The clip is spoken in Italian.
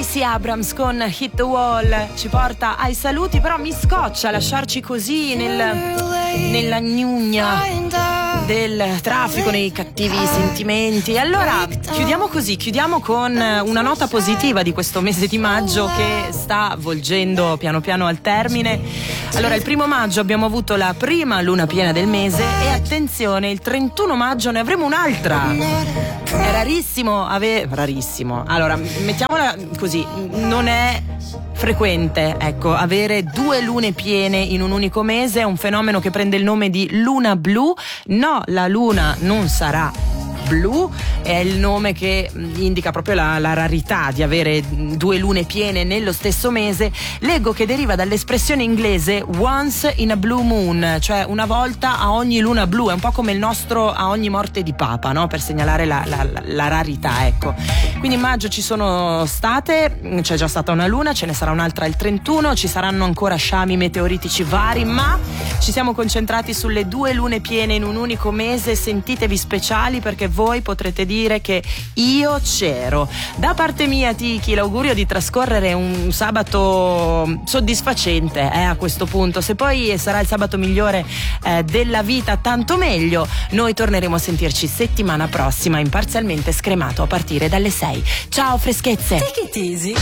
Stacey Abrams con Hit the Wall ci porta ai saluti, però mi scoccia lasciarci così nella gnugna del traffico, nei cattivi sentimenti. Allora chiudiamo così, chiudiamo con una nota positiva di questo mese di maggio che sta volgendo piano piano al termine. Allora, il 1° maggio abbiamo avuto la prima luna piena del mese e attenzione, il 31 maggio ne avremo un'altra. È rarissimo allora mettiamola così, non è frequente, ecco, avere 2 lune piene in un unico mese. È un fenomeno che prende il nome di luna blu. No, la luna non sarà blu, è il nome che indica proprio la rarità di avere 2 lune piene nello stesso mese. Leggo che deriva dall'espressione inglese once in a blue moon, cioè una volta a ogni luna blu. È un po' come il nostro a ogni morte di papa, no? Per segnalare la rarità, ecco. Quindi in maggio ci sono state, c'è già stata una luna, ce ne sarà un'altra il 31, ci saranno ancora sciami meteoritici vari, ma ci siamo concentrati sulle 2 lune piene in un unico mese. Sentitevi speciali, perché voi potrete dire che io c'ero. Da parte mia, Tiki, l'augurio di trascorrere un sabato soddisfacente a questo punto. Se poi sarà il sabato migliore della vita, tanto meglio. Noi torneremo a sentirci settimana prossima in Parzialmente Scremato a partire dalle 6. Ciao freschezze. Take it easy.